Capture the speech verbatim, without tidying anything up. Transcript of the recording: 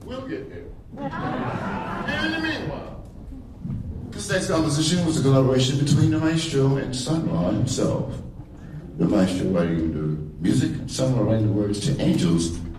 we'll get there. And in the meanwhile, this next composition was a collaboration between the maestro and Sun Ra himself. The maestro writing the music, Sun Ra writing the words to Angels